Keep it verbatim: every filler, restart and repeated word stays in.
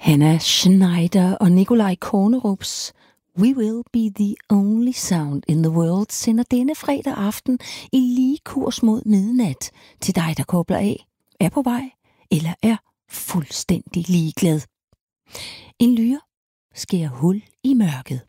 Hannah Schneider og Nikolaj Kornerups We Will Be The Only Sound in the World sender denne fredag aften i lige kurs mod midnat til dig, der kobler af, er på vej eller er fuldstændig ligeglad. En lyre skærer hul i mørket.